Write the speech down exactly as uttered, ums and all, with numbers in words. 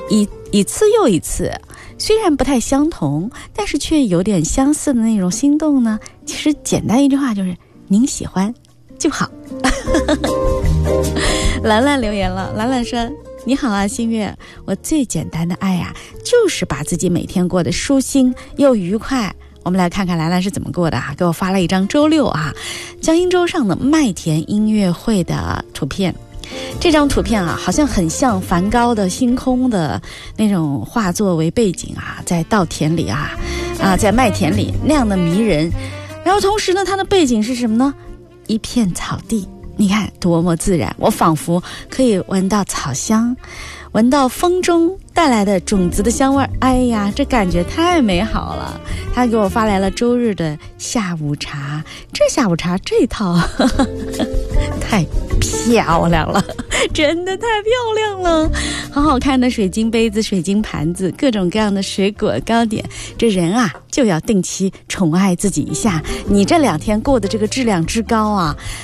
一一次又一次，虽然不太相同，但是却有点相似的那种心动呢，其实简单一句话就是您喜欢就好。兰兰留言了，兰兰说，你好啊，新月，我最简单的爱啊，就是把自己每天过得舒心又愉快。我们来看看兰兰是怎么过的啊，给我发了一张周六啊江阴州上的麦田音乐会的图片。这张图片啊，好像很像梵高的星空的那种画作为背景啊，在稻田里啊啊，在麦田里那样的迷人。然后同时呢，它的背景是什么呢？一片草地，你看多么自然，我仿佛可以闻到草香，闻到风中带来的种子的香味，哎呀，这感觉太美好了。他给我发来了周日的下午茶，这下午茶这套呵呵太漂亮了，真的太漂亮了，好好看的水晶杯子、水晶盘子，各种各样的水果糕点。这人啊，就要定期宠爱自己一下。你这两天过的这个质量之高啊，